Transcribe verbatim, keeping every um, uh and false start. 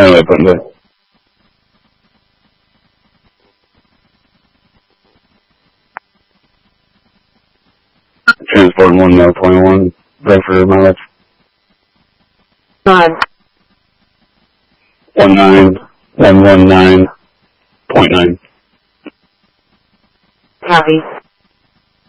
Currently putting it. Transport one now, twenty-one. Back for mileage. Nine. One nine one one nine point nine. Copy.